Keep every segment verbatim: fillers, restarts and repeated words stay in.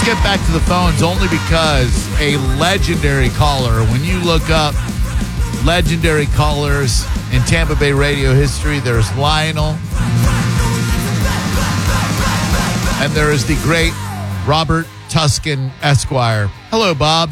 let's get back to the phones only because a legendary caller, when you look up legendary callers in Tampa Bay radio history, there's Lionel, and there is the great Robert Tuscan Esquire. Hello, Bob.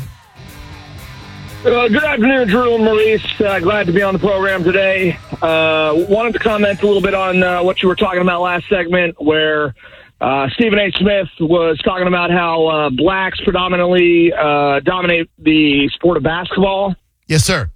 Uh, good afternoon, Drew and Maurice. Uh, glad to be on the program today. Uh, wanted to comment a little bit on uh, what you were talking about last segment, where uh, Stephen A. Smith was talking about how uh, blacks predominantly uh, dominate the sport of basketball. Yes, sir.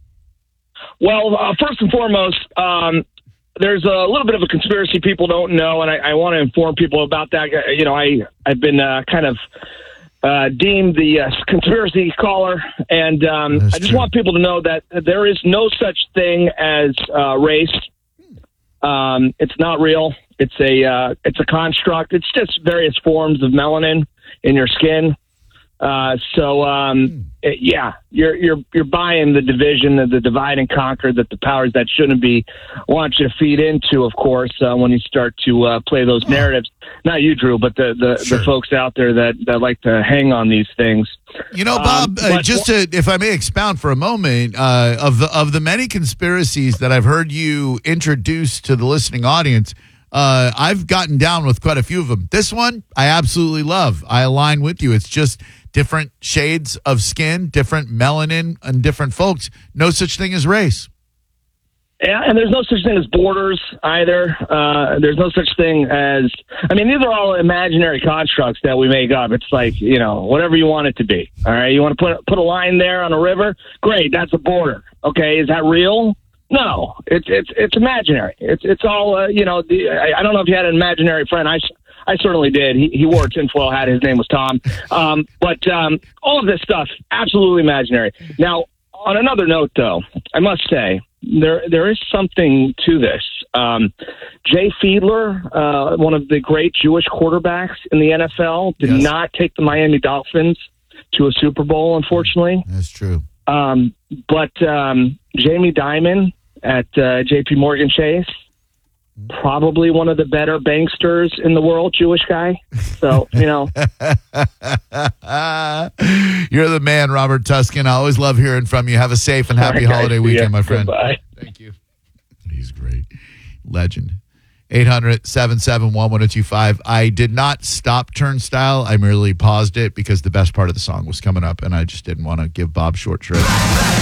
Well, uh, first and foremost, um, there's a little bit of a conspiracy people don't know, and I, I want to inform people about that. You know, I, I've been uh, kind of uh, deemed the uh, conspiracy caller, and um, I just true. want people to know that there is no such thing as uh, race. Um, it's not real. It's a uh, it's a construct. It's just various forms of melanin in your skin. Uh, so, um, it, yeah, you're, you're, you're buying the division, the, the divide and conquer that the powers that shouldn't be want you to feed into, of course, uh, when you start to, uh, play those narratives. Not you, Drew, but the, the, Sure. the folks out there that, that like to hang on these things. You know, Bob, Um, uh, but- just to, if I may expound for a moment, uh, of the of the many conspiracies that I've heard you introduce to the listening audience, uh, I've gotten down with quite a few of them. This one, I absolutely love. I align with you. It's just different shades of skin, different melanin, and different folks. No such thing as race. Yeah, and there's no such thing as borders either. Uh, there's no such thing as, I mean, these are all imaginary constructs that we make up. It's like, you know, whatever you want it to be. All right, you want to put put a line there on a river? Great, that's a border. Okay, is that real? No, it's it's it's imaginary. It's it's all uh, you know. The, I, I don't know if you had an imaginary friend. I I certainly did. He he wore a tinfoil hat. His name was Tom. Um, but um, all of this stuff, absolutely imaginary. Now, on another note, though, I must say there there is something to this. Um, Jay Fiedler, uh, one of the great Jewish quarterbacks in the N F L, did Yes. not take the Miami Dolphins to a Super Bowl, unfortunately. That's true. Um, but um, Jamie Dimon at uh, J P Morgan Chase, probably one of the better banksters in the world, Jewish guy. So, you know. You're the man, Robert Tuscan. I always love hearing from you. Have a safe and happy All right, guys. holiday See weekend, ya. my friend. Goodbye. Thank you. He's great. Legend. eight hundred, seven seven one, one oh two five. I did not stop Turnstile. I merely paused it because the best part of the song was coming up, and I just didn't want to give Bob short shrift.